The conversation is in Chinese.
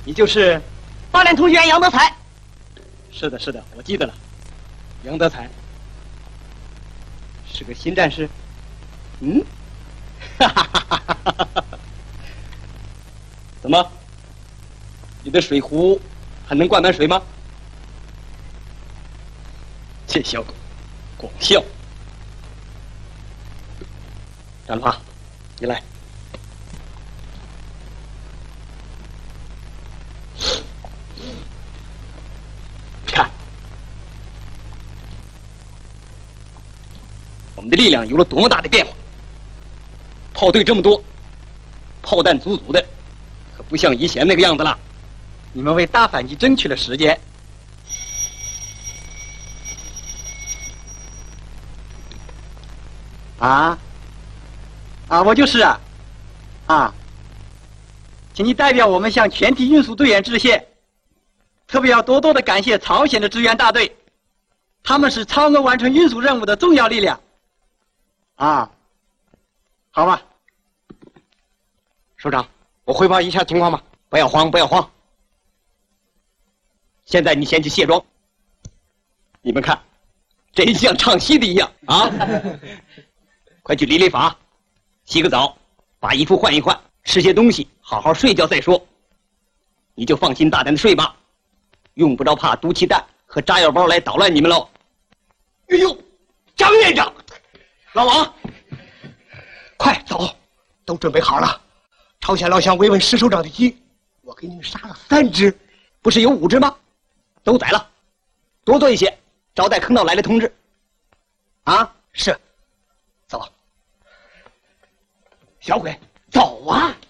你就是 8连同学杨德才。 是的，是的，我记得了。杨德才是个新战士。嗯，哈哈哈哈哈哈！怎么？你的水壶还能灌满水吗？这小狗，光笑。张华，你来。看，我们的力量有了多么大的变化！炮队这么多，炮弹足足的，可不像以前那个样子了。你们为大反击争取了时间。啊，我就是请你代表我们向全体运输队员致谢，特别要多多的感谢朝鲜的支援大队，他们是超额完成运输任务的重要力量。好吧，首长，我汇报一下情况吧。不要慌，不要慌。现在你先去卸妆。你们看，真像唱戏的一样啊！快去理理发，洗个澡，把衣服换一换，吃些东西，好好睡觉再说。你就放心大胆的睡吧，用不着怕毒气弹和炸药包来捣乱你们喽。哎呦，张院长，老王，快走，都准备好了。朝鲜老乡慰问石首长的鸡，我给你们杀了3只，不是有5只吗？都宰了，多做一些，招待坑道来的同志。是，走。小鬼，走啊！